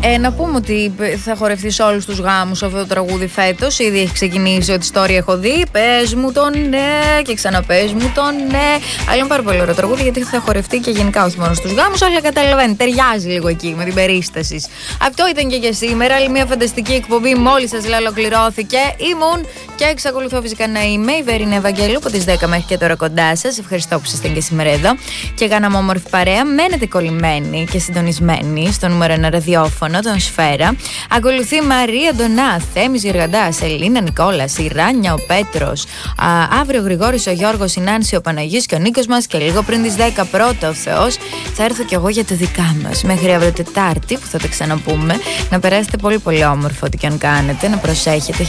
Να πούμε ότι θα χορευτεί σε όλους τους γάμους αυτό το τραγούδι φέτος. Ήδη έχει ξεκινήσει ό,τι story έχω δει. Πες μου το ναι και ξαναπες μου το ναι. Αλλά είναι πάρα πολύ ωραίο τραγούδι γιατί θα χορευτεί και γενικά όχι μόνο στους γάμους, αλλά καταλαβαίνετε, ταιριάζει λίγο εκεί με την περίσταση. Αυτό ήταν και για σήμερα. Άλλη μια φανταστική εκπομπή μόλις σας λέω ολοκληρώθηκε. Ήμουν και εξακολουθώ φυσικά να είμαι η Βερίνη Ευαγγέλου από τις 10 μέχρι και τώρα κοντά σας. Ευχαριστώ που είστε και σήμερα εδώ και κάναμε όμορφη παρέα. Μένετε κολλημένοι και συντονισμένοι στο νούμερο 1 ραδιόφωνο, τον Σφαίρα. Ακολουθεί Μαρία Ντονά, Θέμης Γεργαντάς, Ελίνα Νικόλας, η Ράνια, ο Πέτρος, αύριο Γρηγόρης, ο Γιώργος, η Νάνση, ο Παναγής και ο Νίκος μας. Και λίγο πριν τις 10 πρώτα ο Θεός θα έρθω κι εγώ για τα δικά μας. Μέχρι αύριο Τετάρτη που θα τα ξαναπούμε. Να περάσετε πολύ πολύ όμορφο ό,τι και αν κάνετε, να προσέχετε.